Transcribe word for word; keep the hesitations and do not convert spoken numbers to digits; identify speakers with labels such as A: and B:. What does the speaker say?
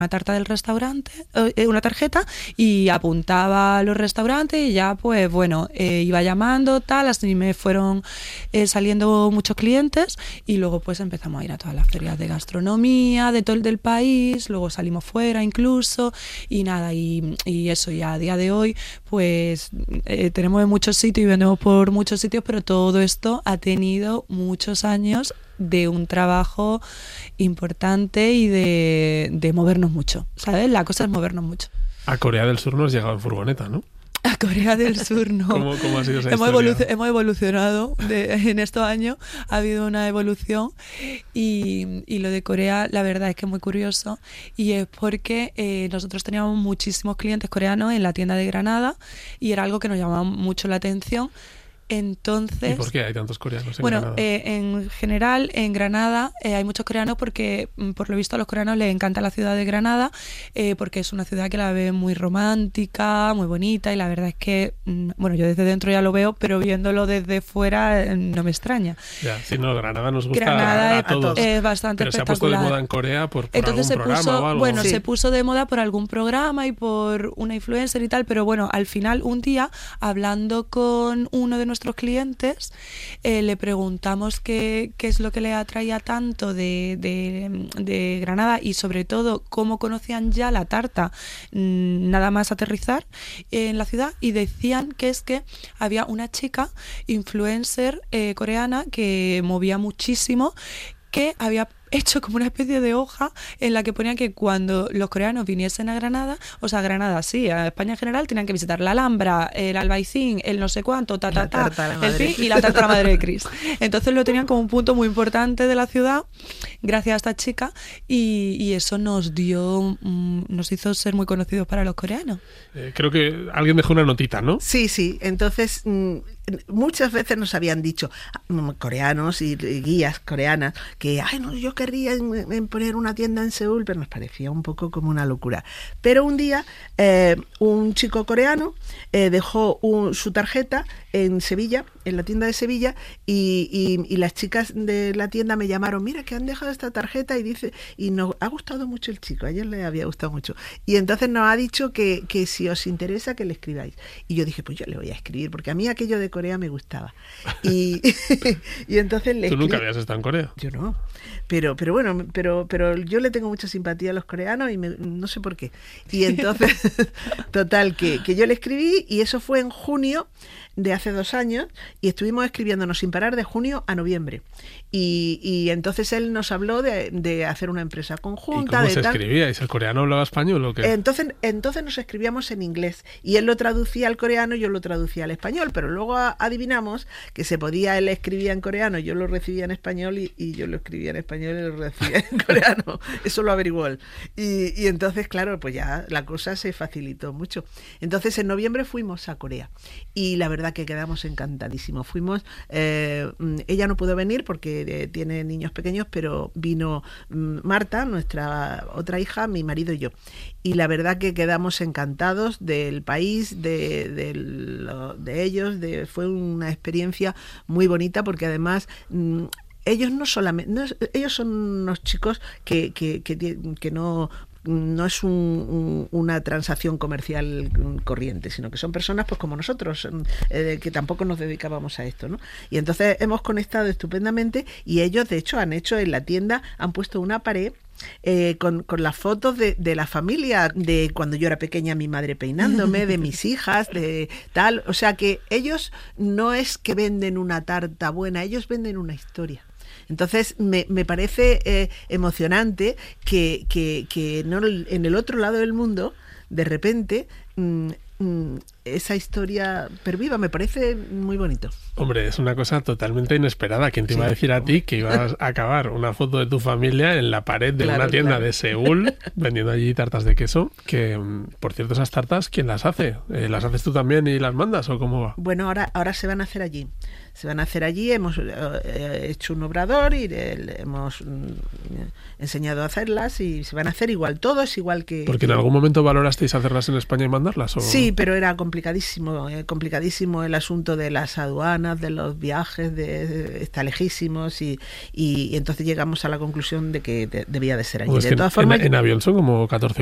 A: una tarta del restaurante, eh, una tarjeta, y apuntaba a los restaurantes y ya pues bueno, eh, iba llamando, tal, así me fueron eh, saliendo muchos clientes y luego pues empezamos a ir a todas las ferias de gastronomía, de todo el del país, luego salimos fuera incluso y nada, y, y eso ya a día de hoy pues eh, tenemos en muchos sitios y vendemos por muchos sitios, pero todo esto ha tenido muchos años de un trabajo importante y de, de movernos mucho, ¿sabes? La cosa es movernos mucho.
B: A Corea del Sur no has llegado en furgoneta, ¿no?
A: A Corea del Sur no.
B: ¿Cómo, cómo ha sido esa
A: hemos,
B: historia?
A: evolu- hemos evolucionado de, en estos años, ha habido una evolución y, y lo de Corea la verdad es que es muy curioso y es porque eh, nosotros teníamos muchísimos clientes coreanos en la tienda de Granada y era algo que nos llamaba mucho la atención. Entonces,
B: ¿Y por qué hay tantos coreanos en
A: bueno,
B: Granada?
A: Eh, en general en Granada eh, hay muchos coreanos porque por lo visto a los coreanos les encanta la ciudad de Granada eh, porque es una ciudad que la ve muy romántica, muy bonita y la verdad es que, bueno, yo desde dentro ya lo veo, pero viéndolo desde fuera eh, no me extraña.
B: Ya, si no, Granada nos gusta
A: Granada
B: a, a
A: es,
B: todos.
A: es bastante
B: pero
A: espectacular.
B: Se ha puesto de moda en Corea por, por
A: Entonces
B: algún
A: se
B: programa
A: puso,
B: o algo.
A: bueno,
C: Sí.
A: se puso de moda por algún programa y por una influencer y tal, pero bueno, al final un día hablando con uno de nuestros clientes Eh, le preguntamos qué, qué es lo que le atraía tanto de, de, de Granada y sobre todo cómo conocían ya la tarta mmm, nada más aterrizar en la ciudad y decían que es que había una chica influencer eh, coreana que movía muchísimo que había hecho como una especie de hoja en la que ponía que cuando los coreanos viniesen a Granada, o sea, Granada sí, a España en general, tenían que visitar la Alhambra, el Albaicín, el no sé cuánto, ta, ta, ta, el fin, y la tarta de la Madre de Cris. Entonces lo tenían como un punto muy importante de la ciudad, gracias a esta chica, y, y eso nos dio, mm, nos hizo ser muy conocidos para los coreanos.
B: Eh, creo que alguien dejó una notita, ¿no?
C: Sí, sí. Entonces, mmm, muchas veces nos habían dicho mmm, coreanos y, y guías coreanas que, ay, no, yo querría en, en poner una tienda en Seúl, pero nos parecía un poco como una locura. Pero un día, eh, un chico coreano eh, dejó un, su tarjeta en Sevilla, en la tienda de Sevilla, y, y, y las chicas de la tienda me llamaron, mira, que han dejado esta tarjeta, y dice, y nos ha gustado mucho el chico, a ellos les había gustado mucho. Y entonces nos ha dicho que, que si os interesa que le escribáis. Y yo dije, pues yo le voy a escribir, porque a mí aquello de Corea me gustaba. Y, y entonces le
B: ¿Tú
C: escribí.
B: nunca habías estado en Corea?
C: Yo no. Pero, pero bueno, pero, pero yo le tengo mucha simpatía a los coreanos y me, no sé por qué. Y entonces, total, que, que yo le escribí y eso fue en junio de hace dos años y estuvimos escribiéndonos sin parar de junio a noviembre. Y, y entonces él nos habló de, de hacer una empresa conjunta.
B: ¿Y cómo
C: de
B: se
C: tal.
B: escribíais? ¿El coreano hablaba español o qué?
C: Entonces, entonces nos escribíamos en inglés y él lo traducía al coreano y yo lo traducía al español, pero luego a, adivinamos que se podía, él escribía en coreano, yo lo recibía en español y, y yo lo escribía en español y lo recibía en coreano. Eso lo averiguó él. Y, y entonces, claro, pues ya la cosa se facilitó mucho. Entonces, en noviembre fuimos a Corea y la verdad que quedamos encantadísimos. Fuimos, eh, ella no pudo venir porque eh, tiene niños pequeños, pero vino mm, Marta, nuestra otra hija, mi marido y yo. Y la verdad que quedamos encantados del país, de, de, lo, de ellos, de, fue una experiencia muy bonita porque además mm, ellos no solamente, no, ellos son unos chicos que, que, que, que no... no es un, un, una transacción comercial corriente, sino que son personas pues como nosotros, eh, que tampoco nos dedicábamos a esto, ¿no? Y entonces hemos conectado estupendamente y ellos de hecho han hecho en la tienda, han puesto una pared Eh, con, con las fotos de, de la familia, de cuando yo era pequeña, mi madre peinándome, de mis hijas, de tal, o sea que ellos no es que venden una tarta buena, ellos venden una historia. Entonces me, me parece eh, emocionante que, que, que no, en el otro lado del mundo, de repente, mmm, mmm, esa historia perviva, me parece muy bonito.
B: Hombre, es una cosa totalmente inesperada. ¿Quién te iba sí. a decir a ti que ibas a acabar una foto de tu familia en la pared de claro, una tienda claro. de Seúl vendiendo allí tartas de queso? Que, por cierto, esas tartas, ¿quién las hace? ¿Las haces tú también y las mandas o cómo va?
C: Bueno, ahora, ahora se van a hacer allí. Se van a hacer allí, hemos eh, hecho un obrador y le hemos mm, enseñado a hacerlas y se van a hacer igual, todo es igual que...
B: Porque en algún momento valorasteis hacerlas en España y mandarlas, ¿o?
C: Sí, pero era complicadísimo, eh, complicadísimo el asunto de las aduanas, de los viajes, de, de está lejísimos y, y, y entonces llegamos a la conclusión de que de, debía de ser allí.
B: Pues
C: de
B: que
C: todas
B: en,
C: formas,
B: en, en avión son como catorce